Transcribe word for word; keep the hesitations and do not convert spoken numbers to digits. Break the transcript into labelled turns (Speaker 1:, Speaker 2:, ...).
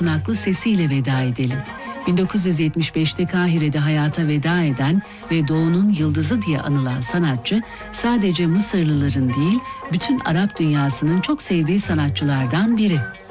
Speaker 1: dokunaklı sesiyle veda edelim. bin dokuz yüz yetmiş beşte Kahire'de hayata veda eden ve Doğu'nun yıldızı diye anılan sanatçı, sadece Mısırlıların değil, bütün Arap dünyasının çok sevdiği sanatçılardan biri.